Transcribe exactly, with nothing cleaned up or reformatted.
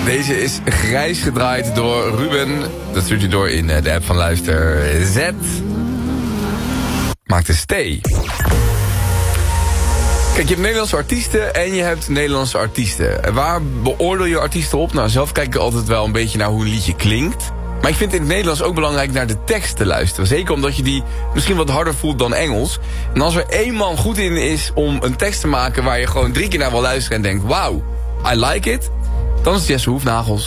Deze is grijs gedraaid door Ruben. Dat stuurt je door in de app van Luister Z. Maakt een stay. Kijk, je hebt Nederlandse artiesten en je hebt Nederlandse artiesten. En waar beoordeel je artiesten op? Nou, zelf kijk ik altijd wel een beetje naar hoe een liedje klinkt. Maar ik vind het in het Nederlands ook belangrijk naar de tekst te luisteren. Zeker omdat je die misschien wat harder voelt dan Engels. En als er één man goed in is om een tekst te maken waar je gewoon drie keer naar wil luisteren en denkt, wauw, I like it, dan is het Jesse Hoefnagels.